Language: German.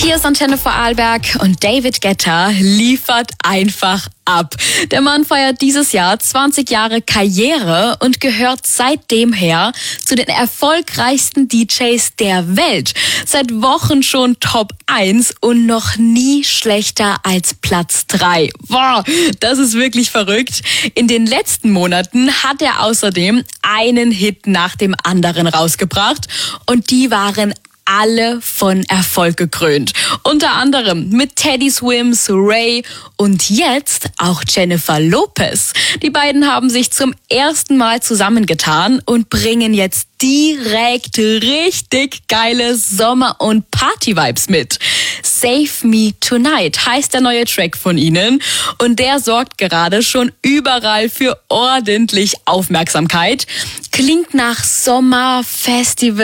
Hier ist Antenne Vorarlberg und David Guetta liefert einfach ab. Der Mann feiert dieses Jahr 20 Jahre Karriere und gehört seitdem her zu den erfolgreichsten DJs der Welt. Seit Wochen schon Top 1 und noch nie schlechter als Platz 3. Wow, das ist wirklich verrückt. In den letzten Monaten hat er außerdem einen Hit nach dem anderen rausgebracht und die waren alle von Erfolg gekrönt. Unter anderem mit Teddy Swims, Ray und jetzt auch Jennifer Lopez. Die beiden haben sich zum ersten Mal zusammengetan und bringen jetzt direkt richtig geile Sommer- und Party-Vibes mit. Save Me Tonight heißt der neue Track von ihnen und der sorgt gerade schon überall für ordentlich Aufmerksamkeit. Klingt nach Sommer, Festival